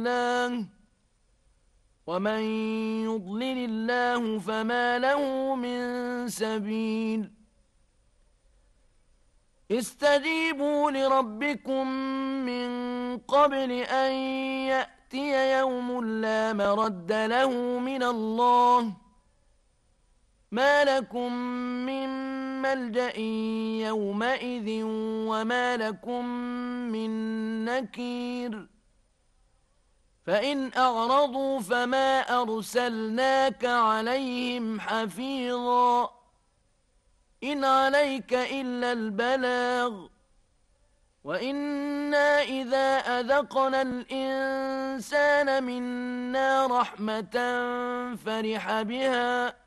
الله ومن يضلل الله فما له من سبيل استجيبوا لربكم من قبل أن يأتي يوم لا مرد له من الله ما لكم من ملجأ يومئذ وما لكم من نكير فإن أعرضوا فما أرسلناك عليهم حفيظا إن عليك إلا البلاغ وإنا إذا أذقنا الإنسان منا رحمة فرح بها